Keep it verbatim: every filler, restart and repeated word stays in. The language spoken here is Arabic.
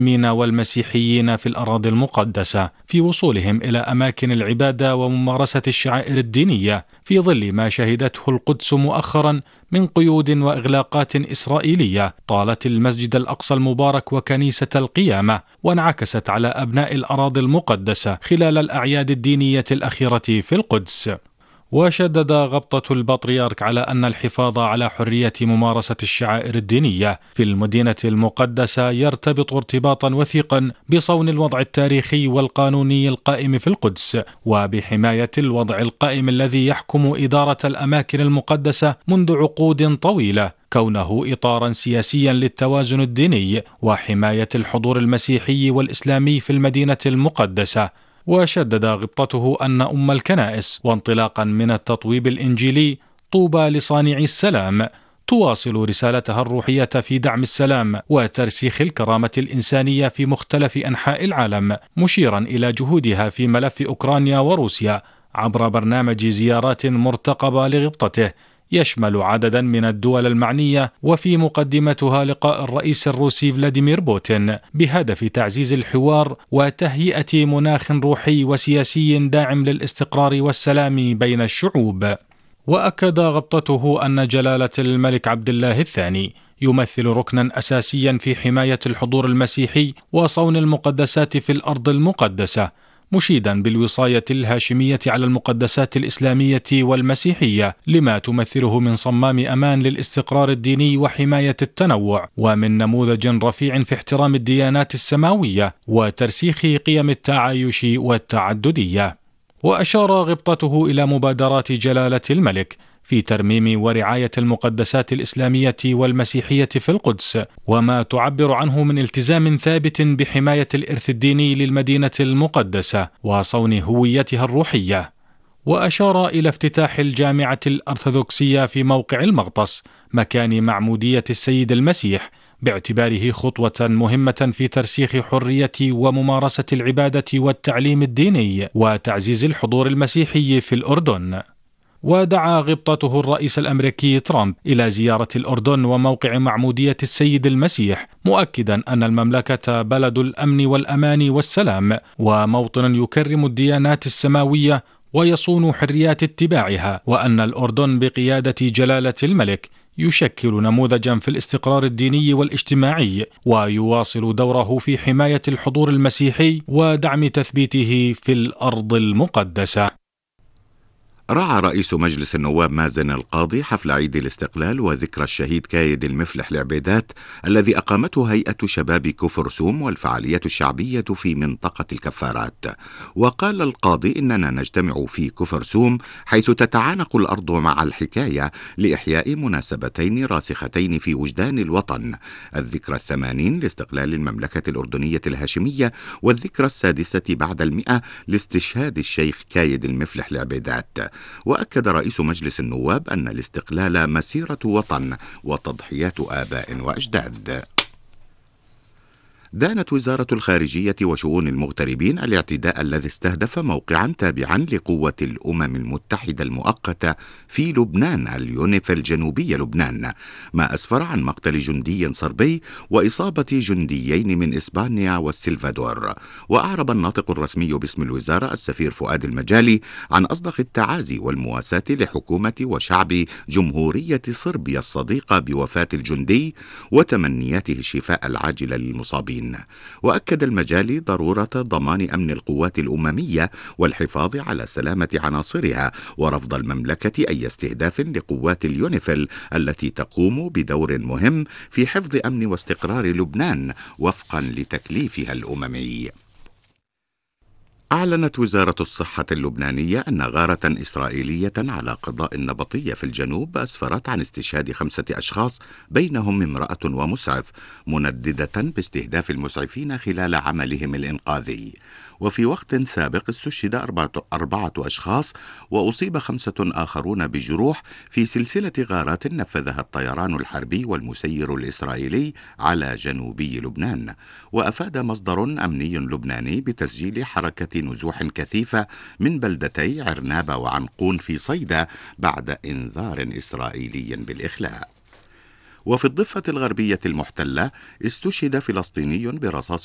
والمسيحيين في الأراضي المقدسة في وصولهم إلى أماكن العبادة وممارسة الشعائر الدينية، في ظل ما شهدته القدس مؤخرا من قيود وإغلاقات إسرائيلية طالت المسجد الأقصى المبارك وكنيسة القيامة، وانعكست على أبناء الأراضي المقدسة خلال الأعياد الدينية الأخيرة في القدس. وشدد غبطة البطريرك على أن الحفاظ على حرية ممارسة الشعائر الدينية في المدينة المقدسة يرتبط ارتباطا وثيقا بصون الوضع التاريخي والقانوني القائم في القدس، وبحماية الوضع القائم الذي يحكم إدارة الأماكن المقدسة منذ عقود طويلة، كونه إطارا سياسيا للتوازن الديني وحماية الحضور المسيحي والإسلامي في المدينة المقدسة. وشدد غبطته أن أم الكنائس، وانطلاقا من التطويب الإنجيلي طوبى لصانعي السلام، تواصل رسالتها الروحية في دعم السلام وترسيخ الكرامة الإنسانية في مختلف أنحاء العالم، مشيرا إلى جهودها في ملف أوكرانيا وروسيا عبر برنامج زيارات مرتقبة لغبطته يشمل عددا من الدول المعنية، وفي مقدمتها لقاء الرئيس الروسي فلاديمير بوتين بهدف تعزيز الحوار وتهيئة مناخ روحي وسياسي داعم للاستقرار والسلام بين الشعوب. وأكد غبطته أن جلالة الملك عبد الله الثاني يمثل ركنا أساسيا في حماية الحضور المسيحي وصون المقدسات في الأرض المقدسة، مشيدا بالوصاية الهاشمية على المقدسات الإسلامية والمسيحية لما تمثله من صمام أمان للاستقرار الديني وحماية التنوع، ومن نموذج رفيع في احترام الديانات السماوية وترسيخ قيم التعايش والتعددية. وأشار غبطته إلى مبادرات جلالة الملك في ترميم ورعاية المقدسات الإسلامية والمسيحية في القدس، وما تعبر عنه من التزام ثابت بحماية الإرث الديني للمدينة المقدسة وصون هويتها الروحية. وأشار إلى افتتاح الجامعة الأرثوذكسية في موقع المغطس مكان معمودية السيد المسيح، باعتباره خطوة مهمة في ترسيخ حرية وممارسة العبادة والتعليم الديني وتعزيز الحضور المسيحي في الأردن. ودعا غبطته الرئيس الأمريكي ترامب إلى زيارة الأردن وموقع معمودية السيد المسيح، مؤكدا أن المملكة بلد الأمن والأمان والسلام، وموطن يكرم الديانات السماوية ويصون حريات اتباعها، وأن الأردن بقيادة جلالة الملك يشكل نموذجا في الاستقرار الديني والاجتماعي، ويواصل دوره في حماية الحضور المسيحي ودعم تثبيته في الأرض المقدسة. رعى رئيس مجلس النواب مازن القاضي حفل عيد الاستقلال وذكرى الشهيد كايد المفلح العبيدات الذي أقامته هيئة شباب كفرسوم والفعالية الشعبية في منطقة الكفارات. وقال القاضي إننا نجتمع في كفرسوم حيث تتعانق الأرض مع الحكاية لإحياء مناسبتين راسختين في وجدان الوطن: الذكرى الثمانين لاستقلال المملكة الأردنية الهاشمية، والذكرى السادسة بعد المئة لاستشهاد الشيخ كايد المفلح العبيدات. وأكد رئيس مجلس النواب أن الاستقلال مسيرة وطن وتضحيات آباء وأجداد. دانت وزارة الخارجية وشؤون المغتربين الاعتداء الذي استهدف موقعا تابعا لقوة الأمم المتحدة المؤقتة في لبنان اليونيفيل جنوبي لبنان، ما أسفر عن مقتل جندي صربي وإصابة جنديين من إسبانيا والسلفادور. وأعرب الناطق الرسمي باسم الوزارة السفير فؤاد المجالي عن أصدق التعازي والمواساة لحكومة وشعب جمهورية صربيا الصديقة بوفاة الجندي وتمنياته الشفاء العاجل للمصابين. وأكد المجالي ضرورة ضمان أمن القوات الأممية والحفاظ على سلامة عناصرها، ورفض المملكة أي استهداف لقوات اليونيفيل التي تقوم بدور مهم في حفظ أمن واستقرار لبنان وفقا لتكليفها الأممي. أعلنت وزارة الصحة اللبنانية أن غارة إسرائيلية على قضاء النبطية في الجنوب أسفرت عن استشهاد خمسة أشخاص بينهم امرأة ومسعف، منددة باستهداف المسعفين خلال عملهم الإنقاذي. وفي وقت سابق استشهد أربعة, أربعة أشخاص وأصيب خمسة آخرون بجروح في سلسلة غارات نفذها الطيران الحربي والمسير الإسرائيلي على جنوبي لبنان. وأفاد مصدر أمني لبناني بتسجيل حركة نزوح كثيفة من بلدتي عرنابة وعنقون في صيدا بعد إنذار إسرائيلي بالإخلاء. وفي الضفة الغربية المحتلة استشهد فلسطيني برصاص